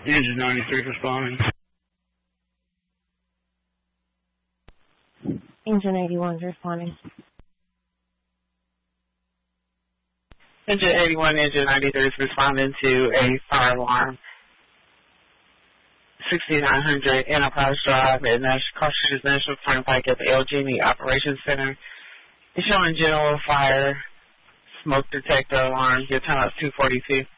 Engine 93 responding. Engine 81 is responding. Engine 81, Engine 93 is responding to a fire alarm. 6900 Enterprise Drive at Carthage National Turnpike at the LG&E Operations Center. It's showing general fire, smoke detector alarm. Your time is 2:42.